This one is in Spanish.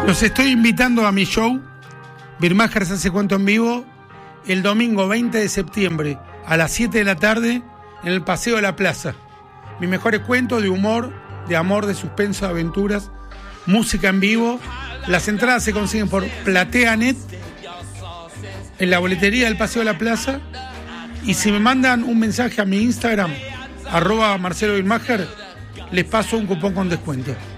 Los estoy invitando a mi show, Birmagers hace cuento en vivo, el domingo 20 de septiembre a las 7 de la tarde en el Paseo de la Plaza. Mis mejores cuentos de humor, de amor, de suspenso, de aventuras, música en vivo. Las entradas se consiguen por PlateaNet en la boletería del Paseo de la Plaza. Y si me mandan un mensaje a mi Instagram, @Marcelo Birmacher, les paso un cupón con descuento.